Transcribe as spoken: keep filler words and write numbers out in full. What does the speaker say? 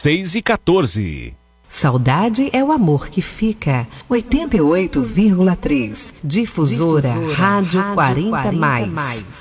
seis e quatorze. Saudade é o amor que fica. oitenta e oito vírgula três. Difusora, Difusora Rádio, Rádio quarenta mais.